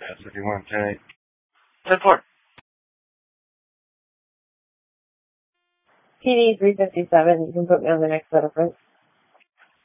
51, 10-8. 10-4. PD 357, you can put me on the next set of prints.